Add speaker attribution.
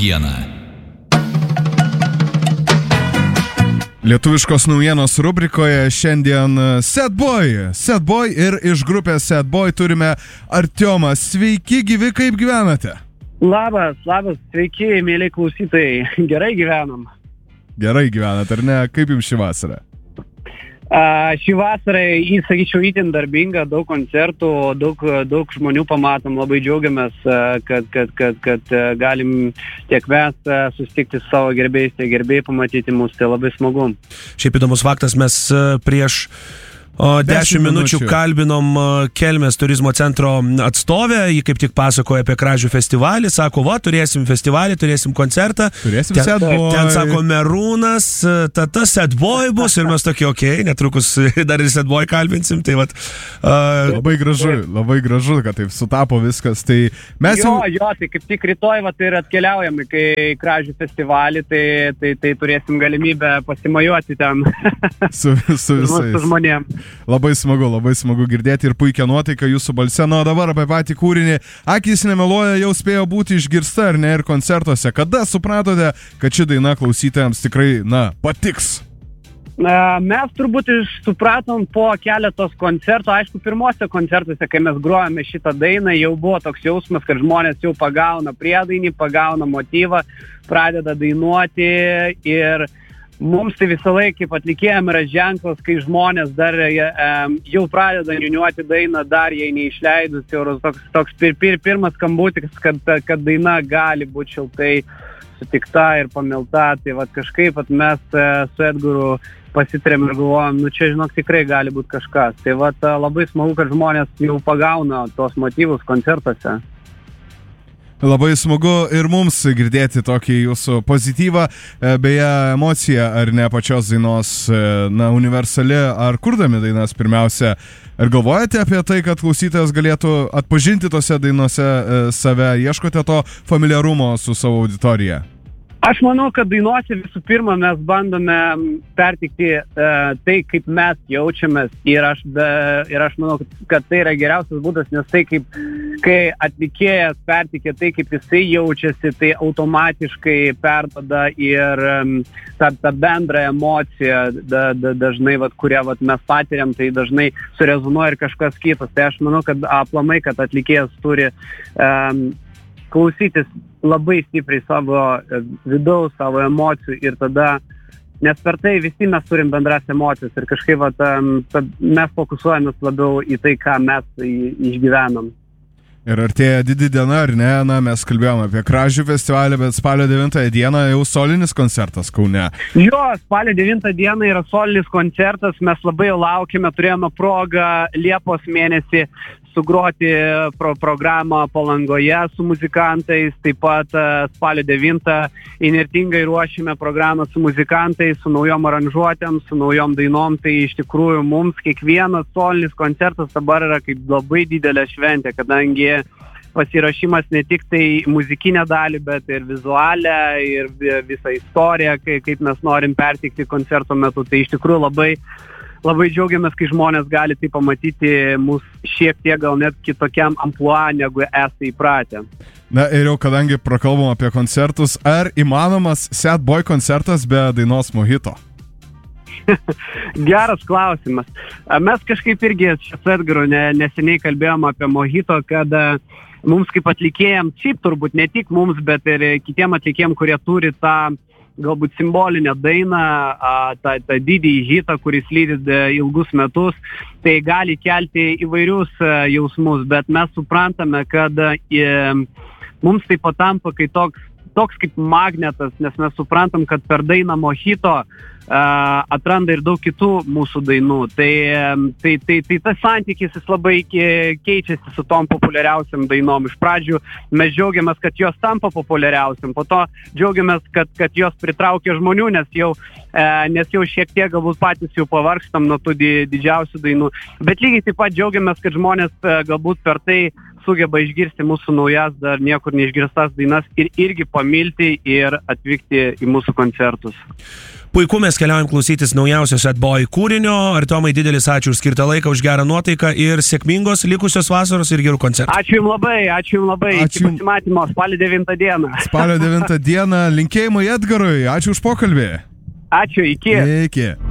Speaker 1: naujiena.
Speaker 2: Lietuviškos naujienos rubrikoje šiandien Sad Boy ir iš grupės Sad Boy turime Artiomą. Sveiki, gyvi, kaip gyvenate?
Speaker 3: Labas, sveiki, mėly klausytojai. Gerai gyvenam.
Speaker 2: Gerai gyvenat, ar ne? Kaip jums ši vasara?
Speaker 3: Šį vasarą, sakyčiau, itin darbinga, daug koncertų, daug žmonių pamatom, labai džiaugiamės, kad galim tiek mes susitikti su savo gerbėjais, tiek gerbėjai pamatyti mus, tai labai smagu.
Speaker 4: Šiaip įdomus faktas, mes prieš 10 minučių kalbinom Kelmės turizmo centro atstovę, ji kaip tik pasakoja apie Kražių festivalį, sako, turėsim festivalį, turėsim koncertą,
Speaker 2: Sad Boy.
Speaker 4: Ten sako Merūnas, tada Sad Boy bus ir mes tokie, netrukus dar ir Sad Boy kalbinsim, tai
Speaker 2: labai gražu, kad taip sutapo viskas, tai mes
Speaker 3: tai kaip tik rytoj ir atkeliaujam į Kražių festivalį, tai turėsim galimybę pasimajuoti ten
Speaker 2: su visais
Speaker 3: žmonėm.
Speaker 2: Labai smagu girdėti ir puikia nuotaika jūsų balse. O dabar apie patį kūrinį. Akys nemeluoja, jau spėjo būti išgirsta, ar ne, ir koncertuose. Kada supratote, kad ši daina klausytojams tikrai, patiks?
Speaker 3: Mes turbūt supratom po keletos koncertų. Aišku, pirmose koncertuose, kai mes grojame šitą dainą, jau buvo toks jausmas, kad žmonės jau pagauna priedainį, pagauna motyvą, pradeda dainuoti ir mums tai visą laiką kaip atlikėjam yra ženklas, kai žmonės dar jau pradeda niūniuoti dainą, dar jai neišleidus, toks pirmas skambutis, kad daina gali būti šiltai sutikta ir pamilta. Tai kažkaip mes su Edgaru pasitarėm ir galvojom, čia žinok tikrai gali būti kažkas. Tai labai smagu, kad žmonės jau pagauna tos motyvus koncertuose.
Speaker 2: Labai smagu ir mums girdėti tokį jūsų pozityvą, beje, emocija, ar ne pačios dainos, universali, ar kurdami dainas pirmiausia, ar galvojate apie tai, kad klausytojas galėtų atpažinti tose dainose save, ieškote to familiarumo su savo auditorija?
Speaker 3: Aš manau, kad dainuose visų pirma mes bandome pertikti tai, kaip mes jaučiamės ir aš manau, kad tai yra geriausias būdas, nes tai, kai atlikėjas pertikė tai, kaip jisai jaučiasi, tai automatiškai perduoda ir tą bendrą emociją dažnai, kurią mes patiriam, tai dažnai surezonuoja ir kažkas kitas. Tai aš manau, kad aplamai, kad atlikėjas turi klausytis labai stipriai savo vidaus, savo emocijų ir tada, nes per tai visi mes turim bendras emocijas ir kažkaip mes fokusuojamės labiau į tai, ką mes išgyvenam.
Speaker 2: Ir artėja didi diena, ar ne? Mes kalbėjome apie Kražių festivalį, bet spalio 9 dieną jau solinis koncertas Kaune.
Speaker 3: Jo, spalio 9 dieną yra solinis koncertas, mes labai jau laukime, turėjome progą Liepos mėnesį sugroti programą Palangoje su muzikantais, taip pat spalio 9 įnirtingai ruošime programą su muzikantais, su naujom aranžuotėm, su naujom dainom, tai iš tikrųjų mums kiekvienas solinis koncertas dabar yra kaip labai didelė šventė, kadangi pasiruošimas ne tik tai muzikinę dalį, bet ir vizualią ir visą istoriją, kaip mes norim perteikti koncerto metu, tai iš tikrųjų labai džiaugiamės, kai žmonės gali tai pamatyti mus šiek tiek gal net kitokiam amplua, negu esate įpratę.
Speaker 2: Na ir jau kadangi prakalbam apie koncertus, ar įmanomas Sad Boy koncertas be dainos Mojito?
Speaker 3: Geras klausimas. Mes kažkaip irgi su Edgaru neseniai kalbėjom apie Mojito, kad mums kaip atlikėjams, šiaip turbūt ne tik mums, bet ir kitiem atlikėjams, kurie turi tą galbūt simbolinę dainą, tą didįjį hitą, kuris lydi ilgus metus, tai gali kelti įvairius jausmus, bet mes suprantame, kad mums tai patampa kai toks kaip magnetas, nes mes suprantam, kad per dainą Mojito atranda ir daug kitų mūsų dainų. Tai tas santykis jis labai keičiasi su tom populiariausiam dainom. Iš pradžių mes džiaugiamės, kad jos tampa populiariausiam, po to džiaugiamės, kad jos pritraukia žmonių, nes jau šiek tiek galbūt patys jau pavargstam nuo tų didžiausių dainų. Bet lygiai taip pat džiaugiamės, kad žmonės galbūt per tai sugeba išgirsti mūsų naujas, dar niekur neišgirstas dainas ir irgi pamilti ir atvykti į mūsų koncertus.
Speaker 4: Puiku, mes keliaujam klausytis naujausios Sad Boy kūrinio. Artiomai, didelis ačiū už skirtą laiką, už gerą nuotaiką ir sėkmingos likusios vasaros ir gerų koncertų.
Speaker 3: Ačiū jums labai. Ačiū. Iki pasimatymo spalio 9 dieną.
Speaker 2: Spalio 9 dieną. Linkėjimai Edgarui. Ačiū už pokalbį.
Speaker 3: Ačiū, iki.
Speaker 2: Iki.